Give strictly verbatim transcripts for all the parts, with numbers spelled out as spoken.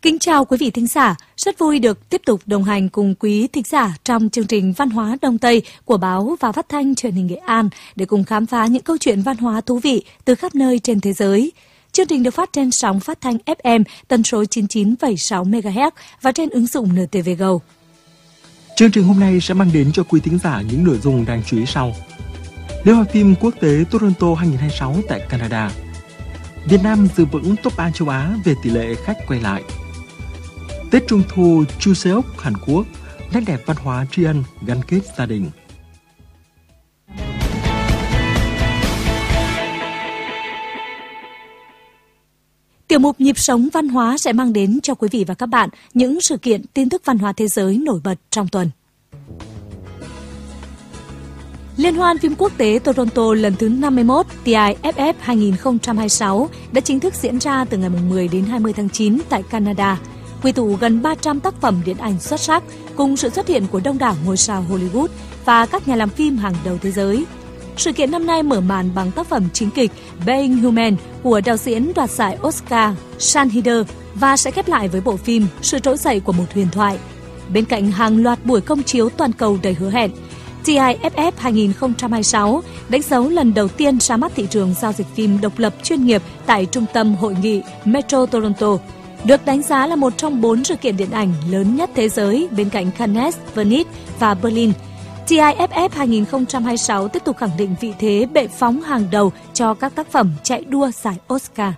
Kính chào quý vị thính giả, rất vui được tiếp tục đồng hành cùng quý thính giả trong chương trình Văn hóa Đông Tây của báo và phát thanh truyền hình Nghệ An để cùng khám phá những câu chuyện văn hóa thú vị từ khắp nơi trên thế giới. Chương trình được phát trên sóng phát thanh ép em tần số chín mươi chín phẩy sáu mê ga héc và trên ứng dụng en tê vê Go. Chương trình hôm nay sẽ mang đến cho quý thính giả những nội dung đáng chú ý sau. Liên hoan phim quốc tế Toronto hai không hai sáu tại Canada. Việt Nam giữ vững top ba châu Á về tỷ lệ khách quay lại. Tết Trung thu Chuseok, Hàn Quốc, nét đẹp văn hóa tri ân gắn kết gia đình. Tiểu mục Nhịp sống văn hóa sẽ mang đến cho quý vị và các bạn những sự kiện tin tức văn hóa thế giới nổi bật trong tuần. Liên hoan phim quốc tế Toronto lần thứ năm mươi mốt T I F F hai không hai sáu đã chính thức diễn ra từ ngày mười đến hai mươi tháng chín tại Canada, quy tụ gần ba trăm tác phẩm điện ảnh xuất sắc cùng sự xuất hiện của đông đảo ngôi sao Hollywood và các nhà làm phim hàng đầu thế giới. Sự kiện năm nay mở màn bằng tác phẩm chính kịch Being Human của đạo diễn đoạt giải Oscar Sean Hyder và sẽ khép lại với bộ phim Sự trỗi dậy của một huyền thoại. Bên cạnh hàng loạt buổi công chiếu toàn cầu đầy hứa hẹn, T I F F hai không hai sáu đánh dấu lần đầu tiên ra mắt thị trường giao dịch phim độc lập chuyên nghiệp tại Trung tâm Hội nghị Metro Toronto, được đánh giá là một trong bốn sự kiện điện ảnh lớn nhất thế giới bên cạnh Cannes, Venice và Berlin. T I F F hai không hai sáu tiếp tục khẳng định vị thế bệ phóng hàng đầu cho các tác phẩm chạy đua giải Oscar.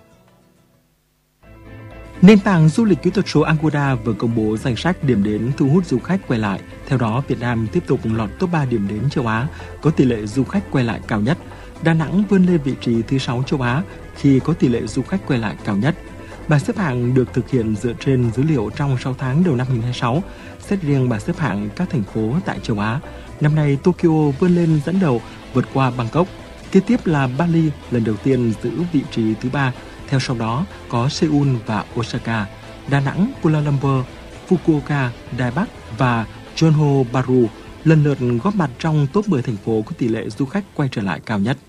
Nền tảng du lịch kỹ thuật số Agoda vừa công bố danh sách điểm đến thu hút du khách quay lại. Theo đó, Việt Nam tiếp tục lọt top ba điểm đến châu Á có tỷ lệ du khách quay lại cao nhất. Đà Nẵng vươn lên vị trí thứ sáu châu Á khi có tỷ lệ du khách quay lại cao nhất. Bảng xếp hạng được thực hiện dựa trên dữ liệu trong sáu tháng đầu năm hai không hai sáu. Xét riêng bảng xếp hạng các thành phố tại châu Á, năm nay Tokyo vươn lên dẫn đầu vượt qua Bangkok. Kế tiếp là Bali lần đầu tiên giữ vị trí thứ ba. Theo sau đó có Seoul và Osaka, Đà Nẵng, Kuala Lumpur, Fukuoka, Đài Bắc và Johor Bahru lần lượt góp mặt trong top mười thành phố có tỷ lệ du khách quay trở lại cao nhất.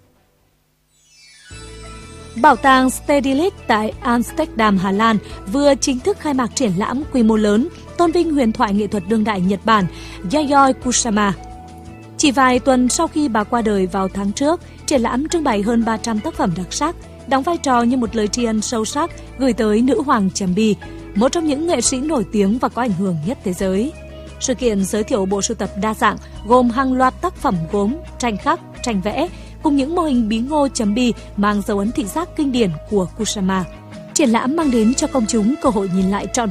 Bảo tàng Stedelijk tại Amsterdam, Hà Lan vừa chính thức khai mạc triển lãm quy mô lớn tôn vinh huyền thoại nghệ thuật đương đại Nhật Bản Yayoi Kusama. Chỉ vài tuần sau khi bà qua đời vào tháng trước, triển lãm trưng bày hơn ba trăm tác phẩm đặc sắc, đóng vai trò như một lời tri ân sâu sắc gửi tới nữ hoàng Jambi, một trong những nghệ sĩ nổi tiếng và có ảnh hưởng nhất thế giới. Sự kiện giới thiệu bộ sưu tập đa dạng gồm hàng loạt tác phẩm gốm, tranh khắc, tranh vẽ cùng những mô hình bí ngô Jambi mang dấu ấn thị giác kinh điển của Kusama. Triển lãm mang đến cho công chúng cơ hội nhìn lại trọn